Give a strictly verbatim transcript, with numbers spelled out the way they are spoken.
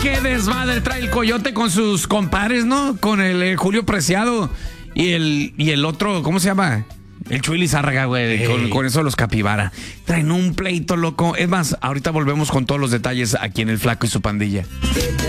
qué desmadre trae el Coyote con sus compadres, ¿no? Con el eh, Julio Preciado y el, y el otro, ¿cómo se llama? El Chuy Lizárraga, güey, con, con eso los Capibara. Traen un pleito, loco. Es más, ahorita volvemos con todos los detalles aquí en El Flaco y su pandilla.